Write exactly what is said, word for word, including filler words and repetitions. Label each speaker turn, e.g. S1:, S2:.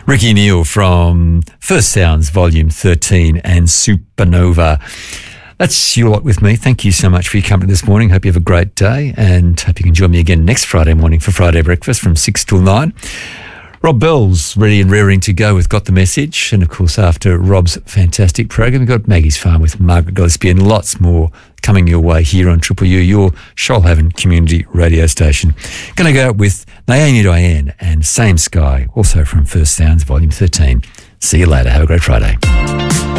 S1: Ricky Neal from First Sounds Volume thirteen and Supernova. That's your lot with me. Thank you so much for your company this morning. Hope you have a great day and hope you can join me again next Friday morning for Friday Breakfast from six till nine. Rob Bell's ready and raring to go with Got the Message. And, of course, after Rob's fantastic program, we've got Maggie's Farm with Margaret Gillespie and lots more coming your way here on Triple U, your Shoalhaven community radio station. Going to go out with Naomi Diane and Same Sky, also from First Sounds Volume thirteen. See you later. Have a great Friday.